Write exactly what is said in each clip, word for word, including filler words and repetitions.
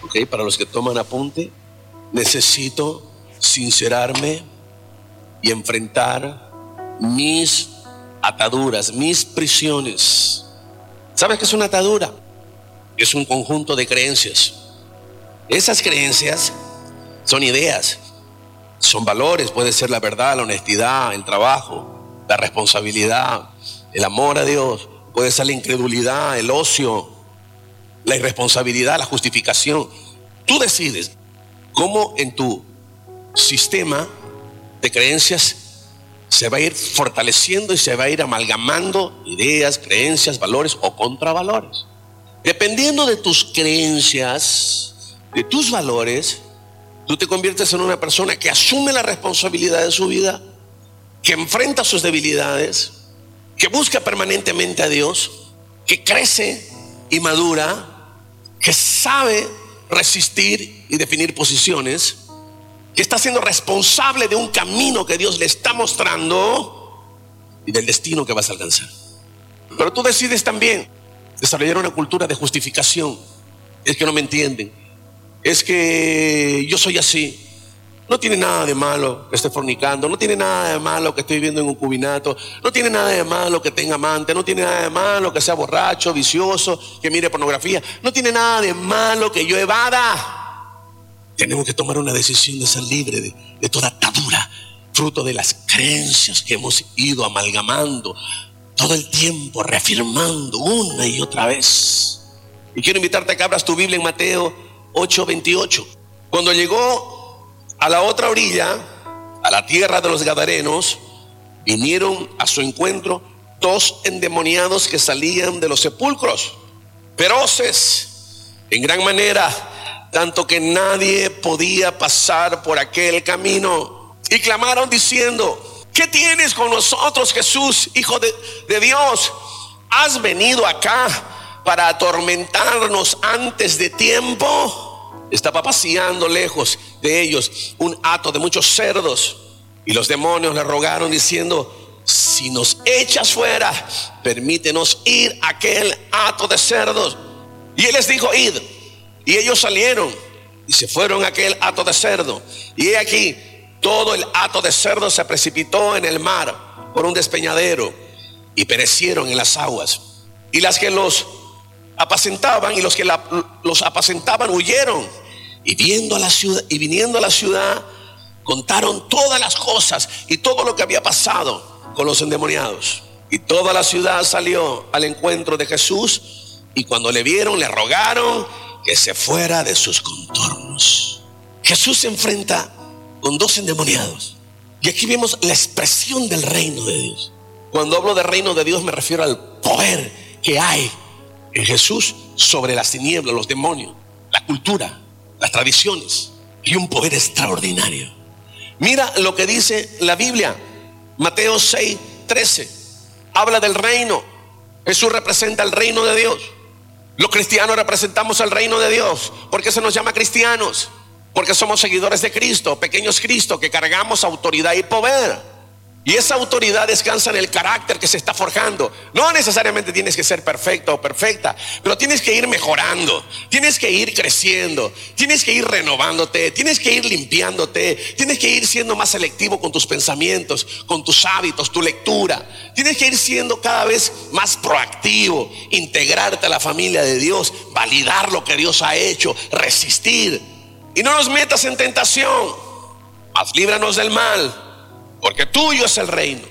Ok, para los que toman apunte, necesito sincerarme y enfrentar mis ataduras, mis prisiones. ¿Sabes qué es una atadura? Es un conjunto de creencias. Esas creencias son ideas, son valores. Puede ser la verdad, la honestidad, el trabajo, la responsabilidad, el amor a Dios. Puede ser la incredulidad, el ocio, la irresponsabilidad, la justificación. Tú decides cómo en tu sistema de creencias se va a ir fortaleciendo y se va a ir amalgamando ideas, creencias, valores o contravalores. Dependiendo de tus creencias, de tus valores, tú te conviertes en una persona que asume la responsabilidad de su vida, que enfrenta sus debilidades, que busca permanentemente a Dios, que crece y madura, que sabe resistir y definir posiciones, que está siendo responsable de un camino que Dios le está mostrando y del destino que vas a alcanzar. Pero tú decides también desarrollar una cultura de justificación. Es que no me entienden, es que yo soy así. No tiene nada de malo que esté fornicando, no tiene nada de malo que esté viviendo en un concubinato, no tiene nada de malo que tenga amante, no tiene nada de malo que sea borracho, vicioso, que mire pornografía, no tiene nada de malo que yo evada. Tenemos que tomar una decisión de ser libre de, de toda atadura, fruto de las creencias que hemos ido amalgamando todo el tiempo, reafirmando una y otra vez. Y quiero invitarte a que abras tu Biblia en Mateo ocho veintiocho. Cuando llegó a la otra orilla, a la tierra de los Gadarenos, vinieron a su encuentro dos endemoniados que salían de los sepulcros, feroces en gran manera, tanto que nadie podía pasar por aquel camino. Y clamaron diciendo: ¿qué tienes con nosotros, Jesús, Hijo de, de Dios? ¿Has venido acá para atormentarnos antes de tiempo? Estaba paseando lejos de ellos un hato de muchos cerdos, y los demonios le rogaron diciendo: si nos echas fuera, permítenos ir a aquel hato de cerdos. Y él les dijo: id. Y ellos salieron y se fueron a aquel hato de cerdo. Y he aquí, todo el hato de cerdo se precipitó en el mar por un despeñadero y perecieron en las aguas. Y las que los apacentaban y los que la, los apacentaban huyeron, y viendo a la ciudad y viniendo a la ciudad, contaron todas las cosas y todo lo que había pasado con los endemoniados. Y toda la ciudad salió al encuentro de Jesús, y cuando le vieron, le rogaron que se fuera de sus contornos. Jesús se enfrenta con dos endemoniados, y aquí vemos la expresión del reino de Dios. Cuando hablo de reino de Dios, me refiero al poder que hay en Jesús sobre las tinieblas, los demonios, la cultura, las tradiciones. Y un poder extraordinario. Mira lo que dice la Biblia. Mateo seis trece habla del reino. Jesús representa el reino de Dios. Los cristianos representamos el reino de Dios. ¿Por qué se nos llama cristianos? Porque somos seguidores de Cristo, pequeños Cristo, que cargamos autoridad y poder. Y esa autoridad descansa en el carácter que se está forjando. No necesariamente tienes que ser perfecto o perfecta, pero tienes que ir mejorando, tienes que ir creciendo, tienes que ir renovándote, tienes que ir limpiándote, tienes que ir siendo más selectivo con tus pensamientos, con tus hábitos, tu lectura. Tienes que ir siendo cada vez más proactivo, integrarte a la familia de Dios, validar lo que Dios ha hecho, resistir. Y no nos metas en tentación, mas líbranos del mal, porque tuyo es el reino.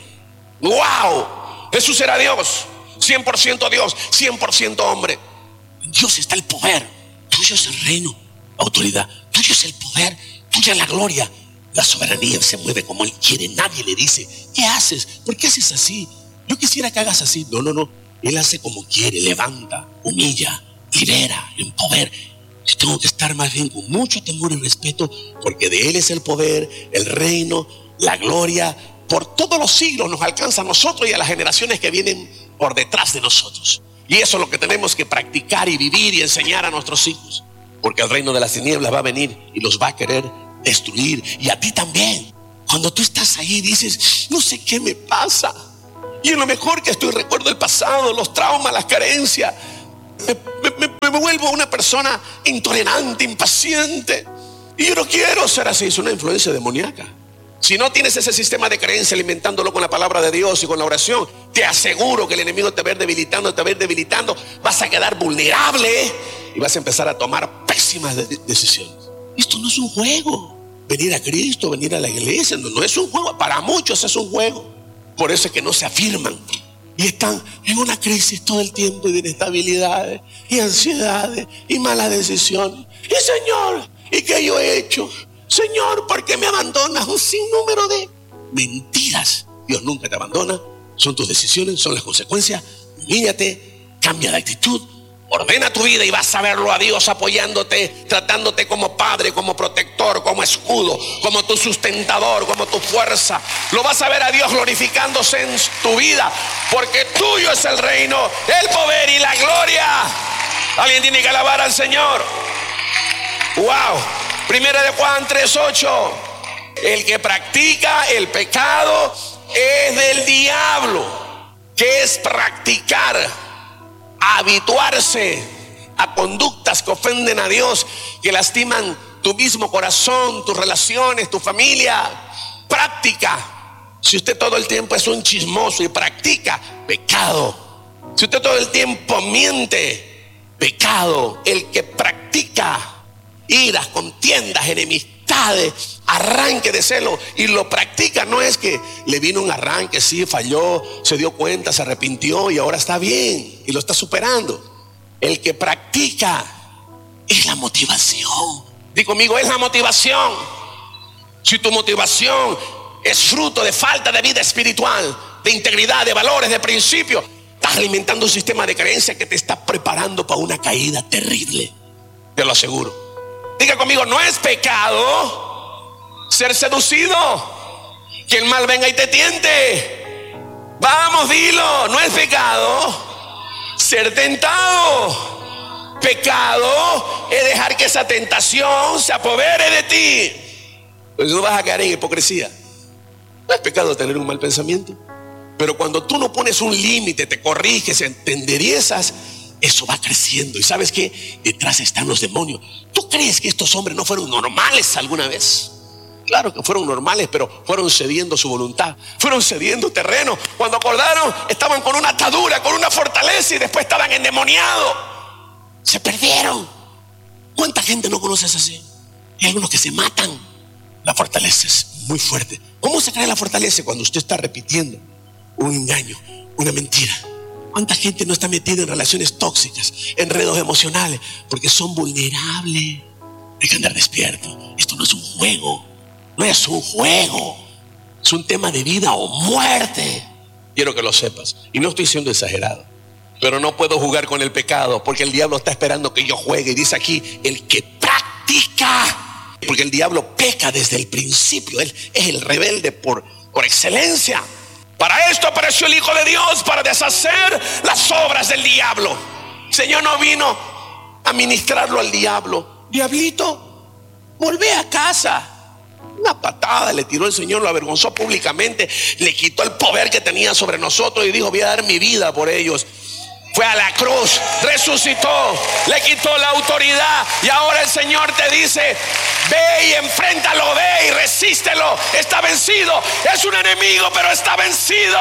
¡Wow! Jesús era Dios, cien por ciento Dios, cien por ciento hombre. En Dios está el poder. Tuyo es el reino, la autoridad. Tuyo es el poder, tuya es la gloria. La soberanía se mueve como Él quiere. Nadie le dice: ¿qué haces? ¿Por qué haces así? Yo quisiera que hagas así. No, no, no. Él hace como quiere, levanta, humilla, libera, empodera. Yo tengo que estar más bien con mucho temor y respeto, porque de Él es el poder, el reino, la gloria. Por todos los siglos nos alcanza a nosotros y a las generaciones que vienen por detrás de nosotros. Y eso es lo que tenemos que practicar y vivir y enseñar a nuestros hijos, porque el reino de las tinieblas va a venir y los va a querer destruir, y a ti también. Cuando tú estás ahí dices: no sé qué me pasa, y en lo mejor que estoy recuerdo el pasado, los traumas, las carencias. Me, me, me me vuelvo una persona intolerante, impaciente. Y yo no quiero ser así. Es una influencia demoníaca. Si no tienes ese sistema de creencia alimentándolo con la palabra de Dios y con la oración, te aseguro que el enemigo te va a ir debilitando, te va a ir debilitando. Vas a quedar vulnerable y vas a empezar a tomar pésimas de- decisiones. Esto no es un juego. Venir a Cristo, venir a la iglesia, no, no es un juego. Para muchos es un juego. Por eso es que no se afirman. Y están en una crisis todo el tiempo de inestabilidades y ansiedades y malas decisiones. Y Señor, ¿y qué yo he hecho? Señor, ¿por qué me abandonas? Un sinnúmero de mentiras. Dios nunca te abandona. Son tus decisiones, son las consecuencias. Humíllate, cambia de actitud, ordena tu vida y vas a verlo a Dios apoyándote, tratándote como padre, como protector, como escudo, como tu sustentador, como tu fuerza. Lo vas a ver a Dios glorificándose en tu vida, porque tuyo es el reino, el poder y la gloria. Alguien tiene que alabar al Señor. Wow. Primera de Juan tres ocho. El que practica el pecado es del diablo. ¿Qué es practicar? Habituarse a conductas que ofenden a Dios, que lastiman tu mismo corazón, tus relaciones, tu familia. Práctica. Si usted todo el tiempo es un chismoso y practica, pecado. Si usted todo el tiempo miente, pecado. El que practica iras, contiendas, enemistades, arranque de celo y lo practica, no es que le vino un arranque, sí, falló, se dio cuenta, se arrepintió y ahora está bien y lo está superando. El que practica es la motivación. Di conmigo, es la motivación. Si tu motivación es fruto de falta de vida espiritual, de integridad, de valores, de principios, estás alimentando un sistema de creencias que te está preparando para una caída terrible. Te lo aseguro. Diga conmigo, no es pecado ser seducido, que el mal venga y te tiente. Vamos, dilo, no es pecado ser tentado. Pecado es dejar que esa tentación se apodere de ti. Pues no vas a caer en hipocresía. No es pecado tener un mal pensamiento, pero cuando tú no pones un límite, te corriges, te enderezas, eso va creciendo. Y sabes que detrás están los demonios. ¿Tú crees que estos hombres no fueron normales alguna vez? Claro que fueron normales, pero fueron cediendo su voluntad, fueron cediendo terreno. Cuando acordaron, estaban con una atadura, con una fortaleza, y después estaban endemoniados. Se perdieron. ¿Cuánta gente no conoces así? Hay algunos que se matan. La fortaleza es muy fuerte. ¿Cómo se crea la fortaleza? Cuando usted está repitiendo un engaño, una mentira. ¿Cuánta gente no está metida en relaciones tóxicas, enredos emocionales? Porque son vulnerables. Hay que andar despierto. Esto no es un juego. No es un juego. Es un tema de vida o muerte. Quiero que lo sepas. Y no estoy siendo exagerado. Pero no puedo jugar con el pecado, porque el diablo está esperando que yo juegue. Y dice aquí, el que practica. Porque el diablo peca desde el principio. Él es el rebelde por, por excelencia. Para esto apareció el Hijo de Dios, para deshacer las obras del diablo. El Señor no vino a ministrarlo al diablo. Diablito, volvé a casa. Una patada le tiró el Señor, lo avergonzó públicamente, le quitó el poder que tenía sobre nosotros y dijo, voy a dar mi vida por ellos. Fue a la cruz, resucitó, le quitó la autoridad, y ahora el Señor te dice, ve y enfréntalo, ve y resístelo. Está vencido, es un enemigo, pero está vencido.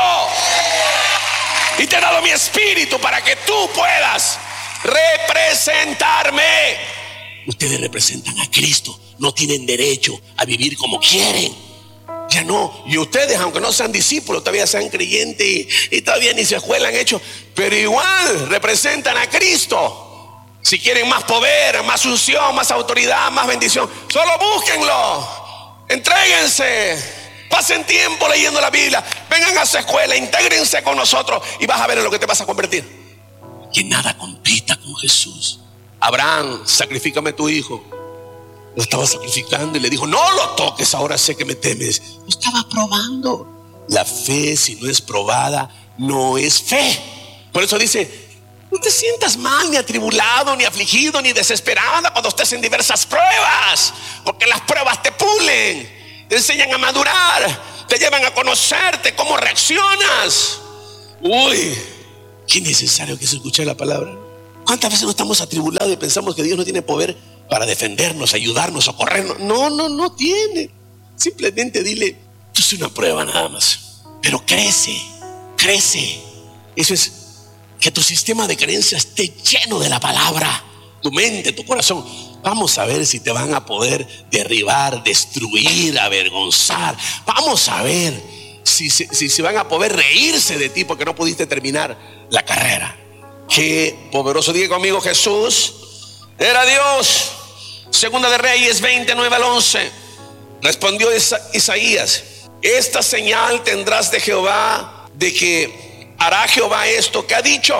Y te he dado mi espíritu para que tú puedas representarme. Ustedes representan a Cristo, no tienen derecho a vivir como quieren. Ya no, y ustedes, aunque no sean discípulos, todavía sean creyentes y, y todavía ni se juelan hechos, pero igual representan a Cristo. Si quieren más poder, más unción, más autoridad, más bendición, solo búsquenlo, entréguense, pasen tiempo leyendo la Biblia, vengan a su escuela, intégrense con nosotros y vas a ver en lo que te vas a convertir. Que nada compita con Jesús. Abraham, sacrifícame a tu hijo. Lo estaba sacrificando y le dijo, no lo toques, ahora sé que me temes. Lo estaba probando. La fe, si no es probada, no es fe. Por eso dice, no te sientas mal, ni atribulado, ni afligido, ni desesperada cuando estés en diversas pruebas, porque las pruebas te pulen, te enseñan a madurar, te llevan a conocerte, cómo reaccionas. Uy, qué necesario que se escuche la palabra. ¿Cuántas veces no estamos atribulados y pensamos que Dios no tiene poder para defendernos, ayudarnos, socorrernos? No, no, no tiene. Simplemente dile, esto es una prueba nada más. Pero crece, crece. Eso es que tu sistema de creencias esté lleno de la palabra. Tu mente, tu corazón. Vamos a ver si te van a poder derribar, destruir, avergonzar. Vamos a ver si, si, si, si van a poder reírse de ti porque no pudiste terminar la carrera. Qué poderoso. Diga conmigo, Jesús era Dios. Segunda de Reyes veintinueve al once. Respondió Isaías: esta señal tendrás de Jehová, de que hará Jehová esto que ha dicho.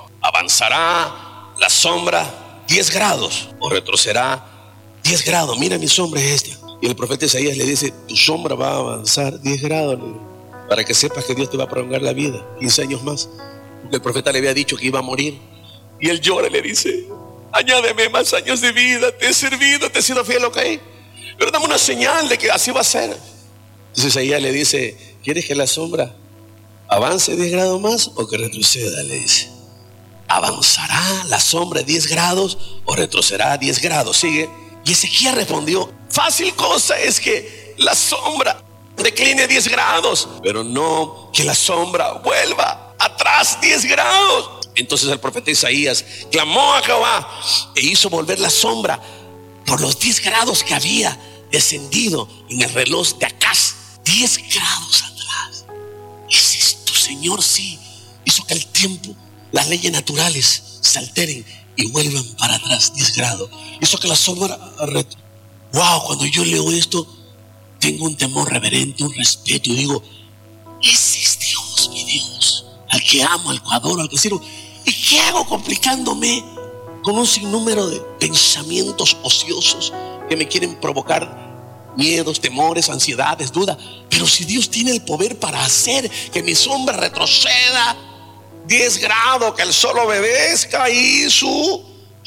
Avanzará la sombra diez grados o retrocederá diez grados. Mira, mi sombra es esta. Y el profeta Isaías le dice: tu sombra va a avanzar diez grados, para que sepas que Dios te va a prolongar la vida quince años más. El profeta le había dicho que iba a morir. Y él llora y le dice: añádeme más años de vida, te he servido, te he sido fiel, ok, pero dame una señal de que así va a ser. Entonces Isaías le dice: ¿quieres que la sombra avance diez grados más o que retroceda? Le dice: avanzará la sombra diez grados o retrocederá diez grados. Sigue. Y Ezequiel respondió: fácil cosa es que la sombra decline diez grados, pero no que la sombra vuelva atrás diez grados. Entonces el profeta Isaías clamó a Jehová e hizo volver la sombra por los diez grados que había descendido en el reloj de Acaz. diez grados atrás. ¿Es esto, Señor? Sí. Hizo que el tiempo, las leyes naturales se alteren y vuelvan para atrás diez grados. Hizo que la sombra retro. Wow, cuando yo leo esto tengo un temor reverente, un respeto, y digo: ese es Dios, mi Dios, al que amo, al que adoro, al que sirvo. ¿Y qué hago complicándome con un sinnúmero de pensamientos ociosos que me quieren provocar miedos, temores, ansiedades, dudas? Pero si Dios tiene el poder para hacer que mi sombra retroceda diez grados, que el sol obedezca y su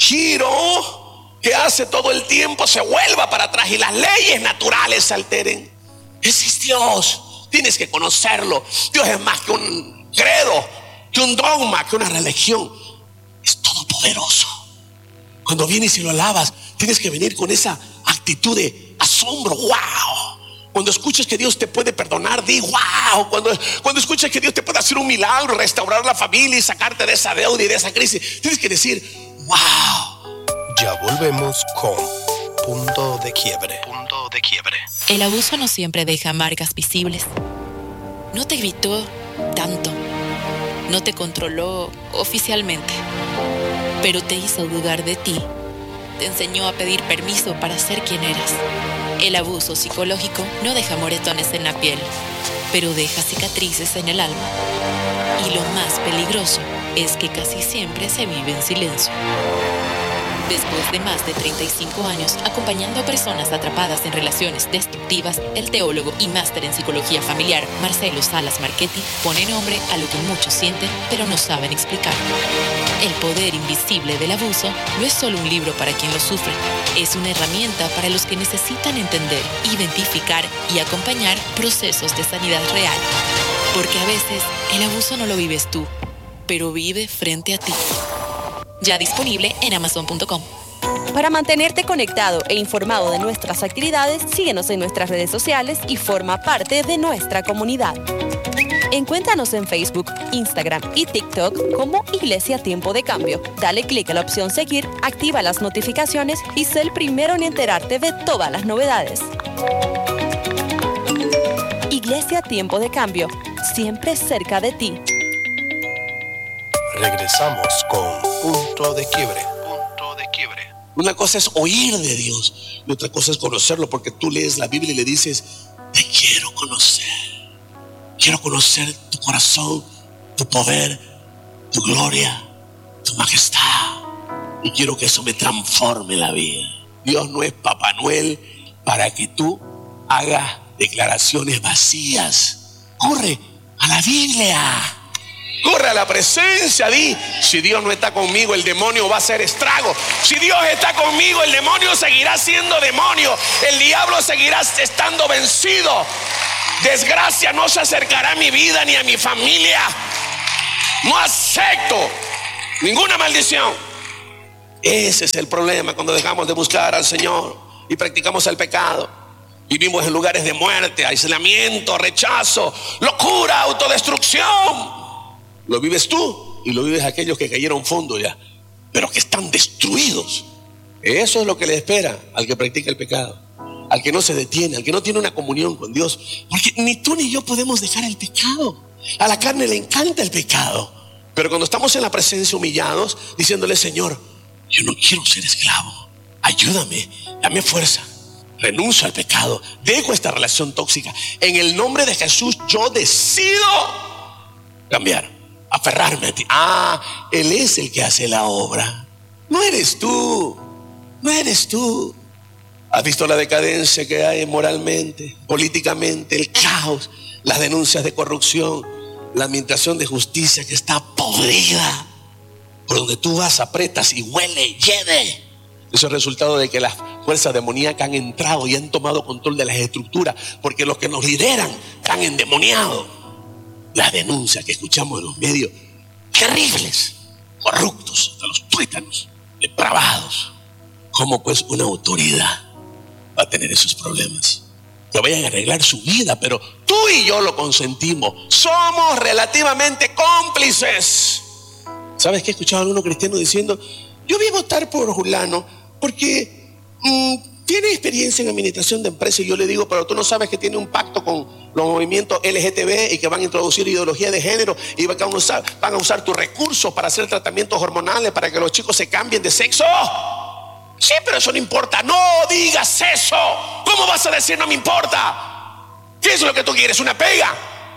giro que hace todo el tiempo se vuelva para atrás y las leyes naturales se alteren. Ese es Dios. Tienes que conocerlo. Dios es más que un credo, que un dogma, que una religión. Es todopoderoso. Cuando vienes y lo alabas, tienes que venir con esa actitud de asombro. ¡Wow! Cuando escuches que Dios te puede perdonar, di ¡wow! Cuando, cuando escuches que Dios te puede hacer un milagro, restaurar la familia y sacarte de esa deuda y de esa crisis, tienes que decir ¡wow! Ya volvemos con Punto de Quiebre. Punto de Quiebre. El abuso no siempre deja marcas visibles. No te gritó tanto, no te controló oficialmente, pero te hizo dudar de ti. Te enseñó a pedir permiso para ser quien eras. El abuso psicológico no deja moretones en la piel, pero deja cicatrices en el alma. Y lo más peligroso es que casi siempre se vive en silencio. Después de más de treinta y cinco años acompañando a personas atrapadas en relaciones destructivas, el teólogo y máster en psicología familiar Marcelo Salas Marchetti pone nombre a lo que muchos sienten pero no saben explicar. El poder invisible del abuso no es solo un libro para quien lo sufre, es una herramienta para los que necesitan entender, identificar y acompañar procesos de sanidad real. Porque a veces el abuso no lo vives tú, pero vive frente a ti. Ya disponible en amazon punto com. Para mantenerte conectado e informado de nuestras actividades, síguenos en nuestras redes sociales y forma parte de nuestra comunidad. Encuéntranos en Facebook, Instagram y TikTok como Iglesia Tiempo de Cambio. Dale clic a la opción Seguir, activa las notificaciones y sé el primero en enterarte de todas las novedades. Iglesia Tiempo de Cambio, siempre cerca de ti. Regresamos con Punto de Quiebre. Punto de Quiebre. Una cosa es oír de Dios y otra cosa es conocerlo, porque tú lees la Biblia y le dices: te quiero conocer. Quiero conocer tu corazón, tu poder, tu gloria, tu majestad. Y quiero que eso me transforme la vida. Dios no es Papá Noel para que tú hagas declaraciones vacías. Corre a la Biblia. Corre a la presencia, di: si Dios no está conmigo, el demonio va a hacer estrago. Si Dios está conmigo, el demonio seguirá siendo demonio. El diablo seguirá estando vencido. Desgracia no se acercará a mi vida ni a mi familia. No acepto ninguna maldición. Ese es el problema cuando dejamos de buscar al Señor y practicamos el pecado. Vivimos en lugares de muerte, aislamiento, rechazo, locura, autodestrucción. Lo vives tú y lo vives aquellos que cayeron fondo ya, pero que están destruidos. Eso es lo que le espera al que practica el pecado, al que no se detiene, al que no tiene una comunión con Dios. Porque ni tú ni yo podemos dejar el pecado. A la carne le encanta el pecado. Pero cuando estamos en la presencia humillados, diciéndole: Señor, yo no quiero ser esclavo, ayúdame, dame fuerza, renuncio al pecado, dejo esta relación tóxica. En el nombre de Jesús yo decido cambiar, aferrarme a ti. Ah, Él es el que hace la obra, no eres tú, no eres tú. ¿Has visto la decadencia que hay moralmente, políticamente, el caos, las denuncias de corrupción, la administración de justicia que está podrida? Por donde tú vas apretas y huele, hiede. Eso es resultado de que las fuerzas demoníacas han entrado y han tomado control de las estructuras, porque los que nos lideran están endemoniados. Las denuncias que escuchamos en los medios, terribles, corruptos, hasta los tuétanos, depravados. ¿Cómo pues una autoridad va a tener esos problemas? Que vayan a arreglar su vida, pero tú y yo lo consentimos. Somos relativamente cómplices. ¿Sabes qué? He escuchado a algunos cristianos diciendo: yo voy a votar por fulano porque mmm, tiene experiencia en administración de empresas. Y yo le digo: pero tú no sabes que tiene un pacto con los movimientos L G T B y que van a introducir ideología de género y van a usar, van a usar tus recursos para hacer tratamientos hormonales para que los chicos se cambien de sexo. Sí, pero eso no importa. No digas eso. ¿Cómo vas a decir no me importa? ¿Qué es lo que tú quieres? ¿Una pega?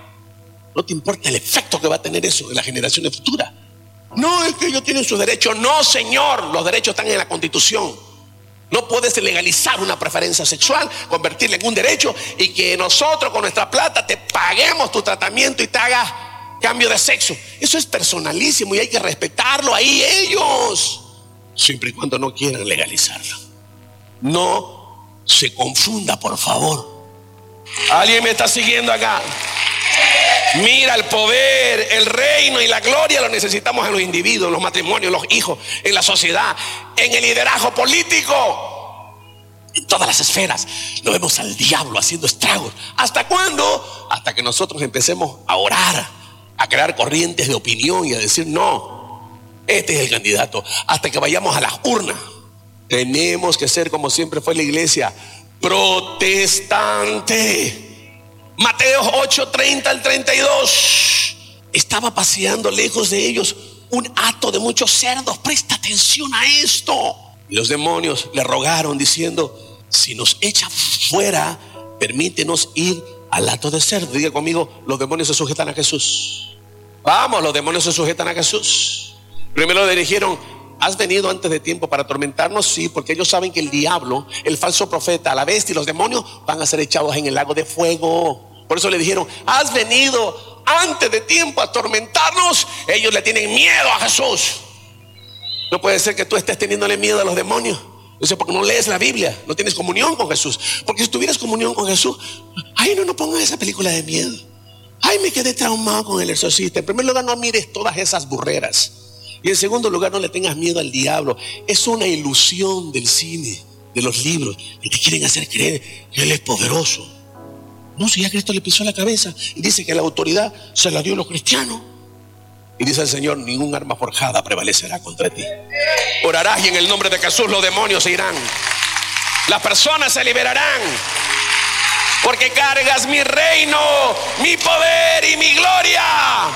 No te importa el efecto que va a tener eso en las generaciones futuras. No, es que ellos tienen sus derechos. No, señor, los derechos están en la Constitución. No puedes legalizar una preferencia sexual, convertirla en un derecho y que nosotros con nuestra plata te paguemos tu tratamiento y te hagas cambio de sexo. Eso es personalísimo y hay que respetarlo ahí ellos, siempre y cuando no quieran legalizarlo. No se confunda, por favor. ¿Alguien me está siguiendo acá? Mira, el poder, el reino y la gloria lo necesitamos en los individuos, en los matrimonios, en los hijos, en la sociedad, en el liderazgo político, en todas las esferas. Lo vemos al diablo haciendo estragos. ¿Hasta cuándo? Hasta que nosotros empecemos a orar, a crear corrientes de opinión y a decir: no, este es el candidato. Hasta que vayamos a las urnas. Tenemos que ser, como siempre fue la iglesia, protestante. Mateo ocho, treinta al treinta y dos. Estaba paseando lejos de ellos un hato de muchos cerdos. Presta atención a esto. Y los demonios le rogaron diciendo: si nos echa fuera, permítenos ir al hato de cerdos. Diga conmigo: los demonios se sujetan a Jesús. Vamos, los demonios se sujetan a Jesús. Primero le dijeron: ¿has venido antes de tiempo para atormentarnos? Sí, porque ellos saben que el diablo, el falso profeta, la bestia y los demonios van a ser echados en el lago de fuego. Por eso le dijeron: ¿has venido antes de tiempo a atormentarnos? Ellos le tienen miedo a Jesús. No puede ser que tú estés teniéndole miedo a los demonios. Eso porque no lees la Biblia, no tienes comunión con Jesús. Porque si tuvieras comunión con Jesús, ay, no, no pongan esa película de miedo. Ay, me quedé traumado con el exorcista. En primer lugar, no mires todas esas burreras. Y en segundo lugar, no le tengas miedo al diablo. Es una ilusión del cine, de los libros, que te quieren hacer creer que Él es poderoso. No, si ya Cristo le pisó la cabeza y dice que la autoridad se la dio a los cristianos. Y dice el Señor: ningún arma forjada prevalecerá contra ti. Orarás y en el nombre de Jesús los demonios se irán. Las personas se liberarán. Porque cargas mi reino, mi poder y mi gloria.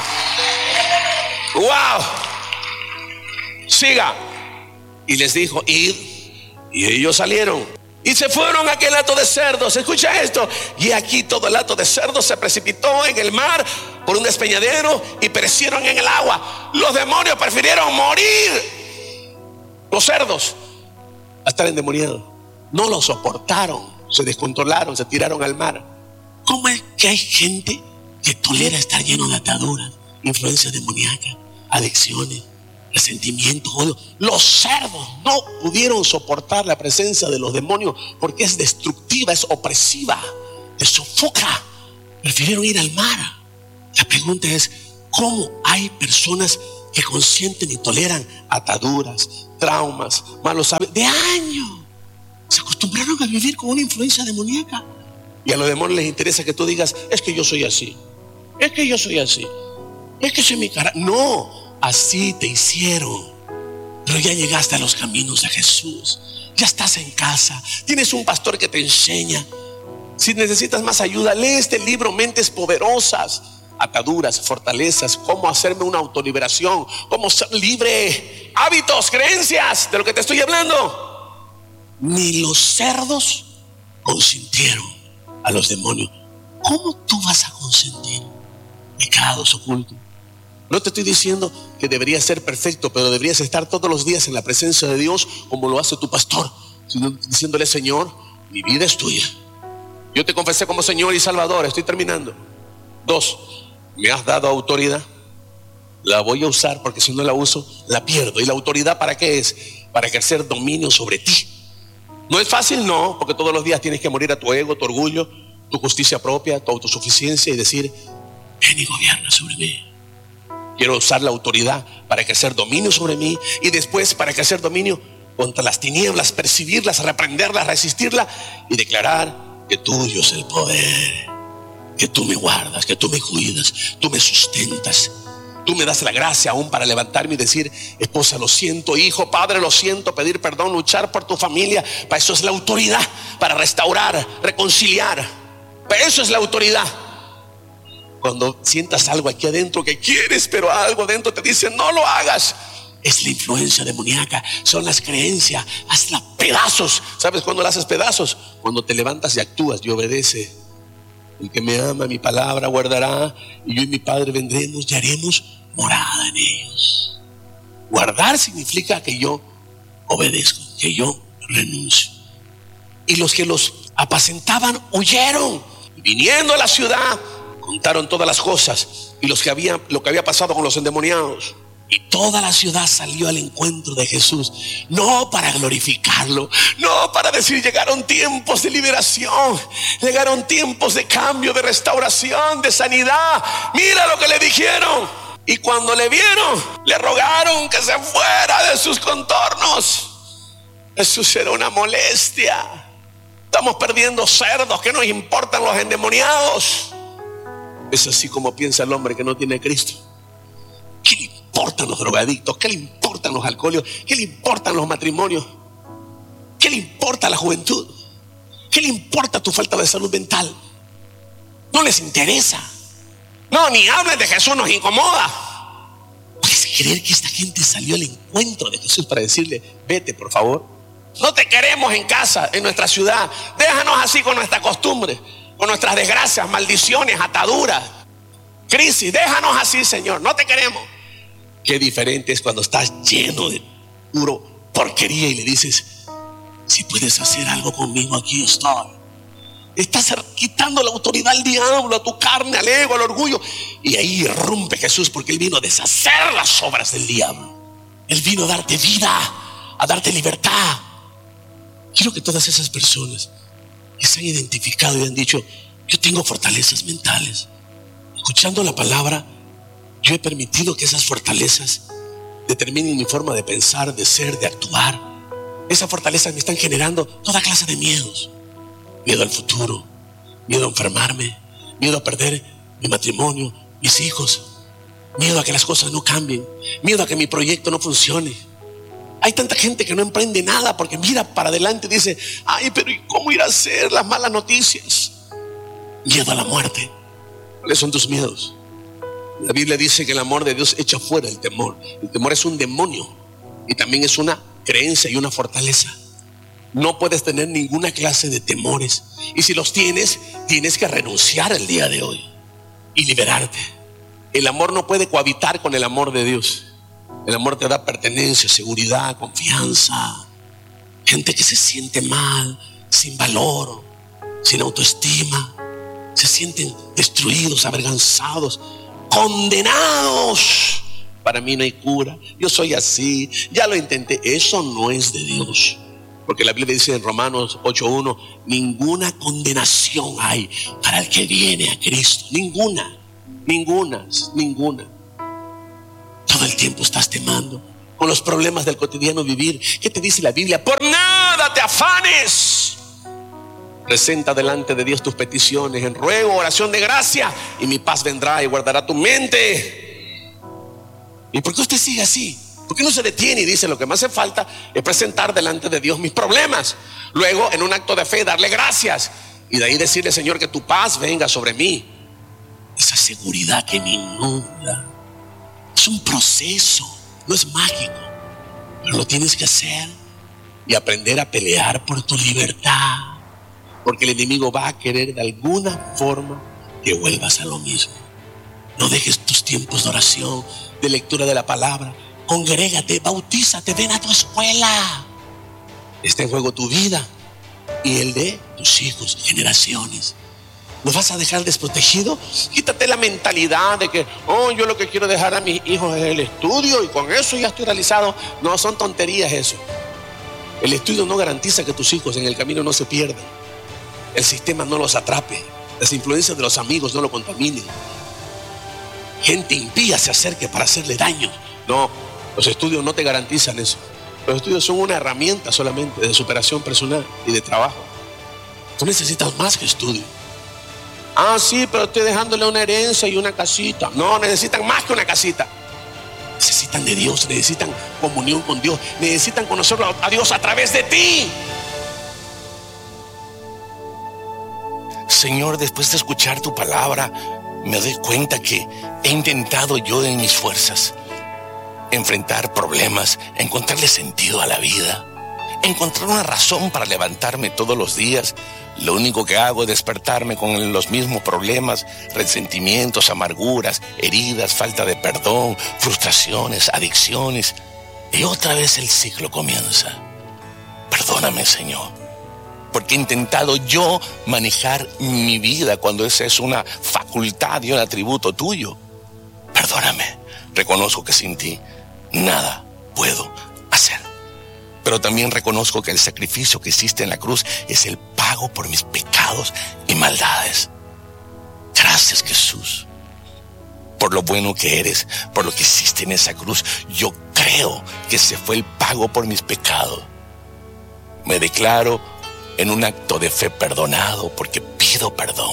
¡Wow! Siga. Y les dijo: id. Y ellos salieron y se fueron a aquel hato de cerdos. Escucha esto: y aquí todo el hato de cerdos se precipitó en el mar por un despeñadero y perecieron en el agua. Los demonios prefirieron morir. Los cerdos a estar endemoniados. No lo soportaron, se descontrolaron, se tiraron al mar. ¿Cómo es que hay gente que tolera estar lleno de ataduras, influencias demoníacas, adicciones, resentimiento, odio? Los cerdos no pudieron soportar la presencia de los demonios porque es destructiva, es opresiva, te sofoca. Prefirieron ir al mar. La pregunta es: ¿cómo hay personas que consienten y toleran ataduras, traumas, malos hábitos de años. Se acostumbraron a vivir con una influencia demoníaca. Y a los demonios les interesa que tú digas: es que yo soy así, es que yo soy así, es que soy mi cara. No, así te hicieron. Pero ya llegaste a los caminos de Jesús. Ya estás en casa, tienes un pastor que te enseña. Si necesitas más ayuda, lee este libro, Mentes Poderosas. Ataduras, fortalezas, cómo hacerme una autoliberación, cómo ser libre, hábitos, creencias, de lo que te estoy hablando. Ni los cerdos consintieron a los demonios. ¿Cómo tú vas a consentir pecados ocultos? No te estoy diciendo que deberías ser perfecto, pero deberías estar todos los días en la presencia de Dios como lo hace tu pastor, diciéndole: Señor, mi vida es tuya. Yo te confesé como Señor y Salvador. Estoy terminando. Dos, me has dado autoridad. La voy a usar, porque si no la uso, la pierdo. ¿Y la autoridad para qué es? Para ejercer dominio sobre ti. No es fácil, no, porque todos los días tienes que morir a tu ego, tu orgullo, tu justicia propia, tu autosuficiencia y decir: ven y gobierna sobre mí. Quiero usar la autoridad para ejercer dominio sobre mí, y después para ejercer dominio contra las tinieblas, percibirlas, reprenderlas, resistirlas y declarar que tuyo es el poder, que tú me guardas, que tú me cuidas, tú me sustentas, tú me das la gracia aún para levantarme y decir: esposa, lo siento, hijo, padre, lo siento, pedir perdón, luchar por tu familia. Para eso es la autoridad, para restaurar, reconciliar. Para eso es la autoridad. Cuando sientas algo aquí adentro que quieres, pero algo adentro te dice: no lo hagas, es la influencia demoníaca, son las creencias. Hazla pedazos. ¿Sabes cuándo la haces pedazos? Cuando te levantas y actúas y obedeces. El que me ama, mi palabra guardará, y yo y mi Padre vendremos y haremos morada en ellos. Guardar significa que yo obedezco, que yo renuncio. Y los que los apacentaban huyeron, viniendo a la ciudad, contaron todas las cosas y los que había, lo que había pasado con los endemoniados. Y toda la ciudad salió al encuentro de Jesús, no para glorificarlo, no para decir: llegaron tiempos de liberación, llegaron tiempos de cambio, de restauración, de sanidad. Mira lo que le dijeron. Y cuando le vieron, le rogaron que se fuera de sus contornos. Jesús era una molestia. Estamos perdiendo cerdos, que nos importan los endemoniados. Es así como piensa el hombre que no tiene a Cristo. ¿Qué le importan los drogadictos? ¿Qué le importan los alcohólicos? ¿Qué le importan los matrimonios? ¿Qué le importa la juventud? ¿Qué le importa tu falta de salud mental? No les interesa. No, ni hablen de Jesús, nos incomoda. ¿Puedes creer que esta gente salió al encuentro de Jesús para decirle: vete, por favor? No te queremos en casa, en nuestra ciudad. Déjanos así con nuestra costumbre, con nuestras desgracias, maldiciones, ataduras, crisis. Déjanos así, Señor, no te queremos. Qué diferente es cuando estás lleno de puro porquería y le dices: si puedes hacer algo conmigo, aquí estoy. Estás quitando la autoridad al diablo, a tu carne, al ego, al orgullo. Y ahí irrumpe Jesús, porque Él vino a deshacer las obras del diablo. Él vino a darte vida, a darte libertad. Quiero que todas esas personas que se han identificado y han dicho: yo tengo fortalezas mentales, escuchando la palabra, yo he permitido que esas fortalezas determinen mi forma de pensar, de ser, de actuar. Esas fortalezas me están generando toda clase de miedos. Miedo al futuro, miedo a enfermarme, miedo a perder mi matrimonio, mis hijos, miedo a que las cosas no cambien, miedo a que mi proyecto no funcione. Hay tanta gente que no emprende nada porque mira para adelante y dice: ay, pero ¿y cómo ir a hacer las malas noticias? Miedo a la muerte. ¿Cuáles son tus miedos? La Biblia dice que el amor de Dios echa fuera el temor. El temor es un demonio y también es una creencia y una fortaleza. No puedes tener ninguna clase de temores, y si los tienes, tienes que renunciar el día de hoy y liberarte. El amor no puede cohabitar con el amor de Dios. El amor te da pertenencia, seguridad, confianza. Gente que se siente mal, sin valor, sin autoestima, se sienten destruidos, avergonzados, condenados. Para mí no hay cura, yo soy así, ya lo intenté. Eso no es de Dios, porque la Biblia dice en Romanos ocho uno: ninguna condenación hay para el que viene a Cristo. Ninguna, ninguna, ninguna. Todo el tiempo estás temando con los problemas del cotidiano vivir. ¿Qué te dice la Biblia? Por nada te afanes. Presenta delante de Dios tus peticiones en ruego, oración de gracia, y mi paz vendrá y guardará tu mente. ¿Y por qué usted sigue así? ¿Por qué no se detiene y dice: lo que me hace falta es presentar delante de Dios mis problemas? Luego, en un acto de fe, darle gracias, y de ahí decirle: Señor, que tu paz venga sobre mí. Esa seguridad que me inunda. Es un proceso, no es mágico, pero lo tienes que hacer y aprender a pelear por tu libertad, porque el enemigo va a querer de alguna forma que vuelvas a lo mismo. No dejes tus tiempos de oración, de lectura de la palabra. Congrégate, bautízate, ven a tu escuela. Está en juego tu vida y el de tus hijos, generaciones. ¿Nos vas a dejar desprotegido? Quítate la mentalidad de que, oh, yo lo que quiero dejar a mis hijos es el estudio y con eso ya estoy realizado. No, son tonterías eso. El estudio no garantiza que tus hijos en el camino no se pierdan. El sistema no los atrape. Las influencias de los amigos no lo contaminen. Gente impía se acerque para hacerle daño. No, los estudios no te garantizan eso. Los estudios son una herramienta solamente de superación personal y de trabajo. Tú necesitas más que estudio. Ah, sí, pero estoy dejándole una herencia y una casita. No, necesitan más que una casita. Necesitan de Dios, necesitan comunión con Dios, necesitan conocer a Dios a través de ti. Señor, después de escuchar tu palabra, me doy cuenta que he intentado yo en mis fuerzas enfrentar problemas, encontrarle sentido a la vida, encontrar una razón para levantarme todos los días. Lo único que hago es despertarme con los mismos problemas, resentimientos, amarguras, heridas, falta de perdón, frustraciones, adicciones. Y otra vez el ciclo comienza. Perdóname, Señor, porque he intentado yo manejar mi vida cuando esa es una facultad y un atributo tuyo. Perdóname, reconozco que sin ti nada puedo hacer. Pero también reconozco que el sacrificio que hiciste en la cruz es el pago por mis pecados y maldades. Gracias, Jesús, por lo bueno que eres, por lo que hiciste en esa cruz. Yo creo que ese fue el pago por mis pecados. Me declaro en un acto de fe perdonado porque pido perdón.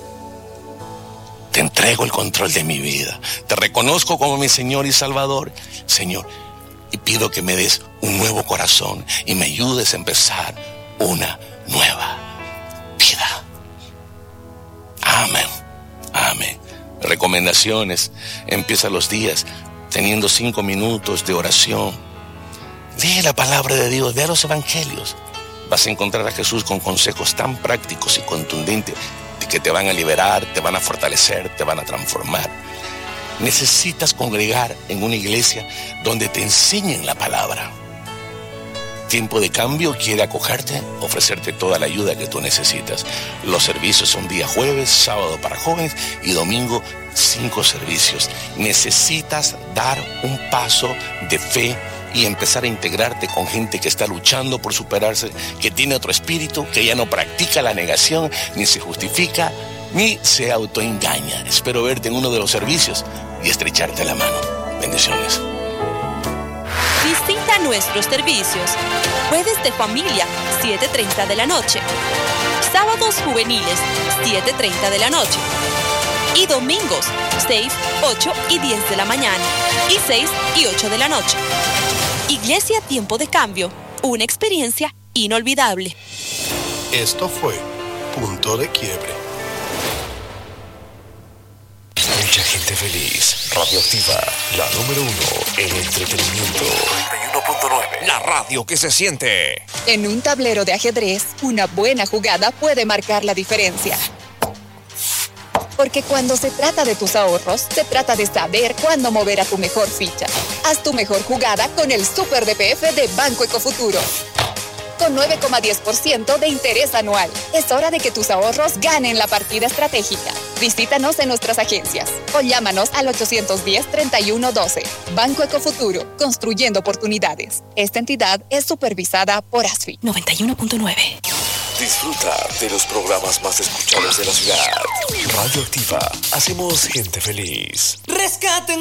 Te entrego el control de mi vida. Te reconozco como mi Señor y Salvador, Señor. Y pido que me des un nuevo corazón y me ayudes a empezar una nueva vida. Amén. Amén. Recomendaciones. Empieza los días teniendo cinco minutos de oración. Lee la palabra de Dios, lee los evangelios. Vas a encontrar a Jesús con consejos tan prácticos y contundentes que te van a liberar, te van a fortalecer, te van a transformar. Necesitas congregar en una iglesia donde te enseñen la palabra. Tiempo de Cambio quiere acogerte, ofrecerte toda la ayuda que tú necesitas. Los servicios son día jueves, sábado para jóvenes y domingo cinco servicios. Necesitas dar un paso de fe y empezar a integrarte con gente que está luchando por superarse, que tiene otro espíritu, que ya no practica la negación, ni se justifica, ni se autoengaña. Espero verte en uno de los servicios y estrecharte la mano. Bendiciones. Visita nuestros servicios. Jueves de familia, siete y media de la noche. Sábados juveniles, siete y media de la noche. Y domingos, seis, ocho y diez de la mañana. Y seis y ocho de la noche. Iglesia Tiempo de Cambio, una experiencia inolvidable. Esto fue Punto de Quiebre. Mucha gente feliz. Radioactiva, la número uno en entretenimiento. noventa y uno punto nueve. La radio que se siente. En un tablero de ajedrez, una buena jugada puede marcar la diferencia. Porque cuando se trata de tus ahorros, se trata de saber cuándo mover a tu mejor ficha. Haz tu mejor jugada con el Super D P F de Banco Ecofuturo. Con nueve coma diez por ciento de interés anual. Es hora de que tus ahorros ganen la partida estratégica. Visítanos en nuestras agencias o llámanos al ochocientos diez, treinta y uno doce. Banco Ecofuturo, construyendo oportunidades. Esta entidad es supervisada por A S F I. noventa y uno punto nueve. Disfruta de los programas más escuchados de la ciudad. Radioactiva, hacemos gente feliz. Rescaten